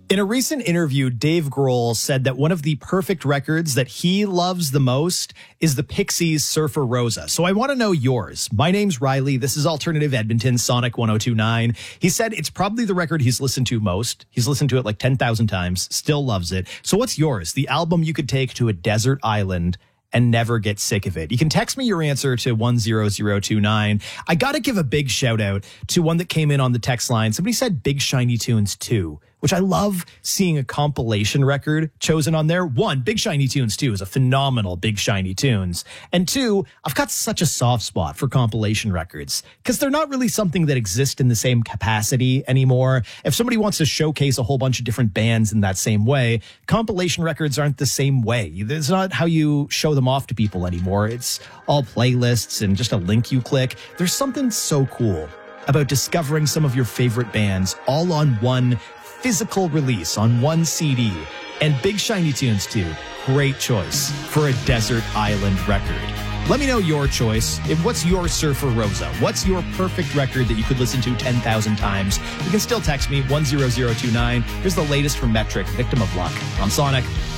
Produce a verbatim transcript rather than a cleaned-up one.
In a recent interview, Dave Grohl said that one of the perfect records that he loves the most is the Pixies' Surfer Rosa. So I want to know yours. My name's Riley. This is Alternative Edmonton, Sonic one oh two point nine. He said it's probably the record he's listened to most. He's listened to it like ten thousand times, still loves it. So what's yours? The album you could take to a desert island and never get sick of it. You can text me your answer to one zero zero two nine. I got to give a big shout out to one that came in on the text line. Somebody said Big Shiny Tunes two, which I love seeing a compilation record chosen on there. One, Big Shiny Tunes two is a phenomenal Big Shiny Tunes. And two, I've got such a soft spot for compilation records because they're not really something that exist in the same capacity anymore. If somebody wants to showcase a whole bunch of different bands in that same way, compilation records aren't the same way. It's not how you show them off to people anymore. It's all playlists and just a link you click. There's something so cool about discovering some of your favorite bands all on one physical release, on one C D. And Big Shiny Tunes two, great choice for a desert island record. Let me know your choice. What's your Surfer Rosa? What's your perfect record that you could listen to ten thousand times? You can still text me one zero zero two nine. Here's the latest from Metric, Victim of Luck on Sonic.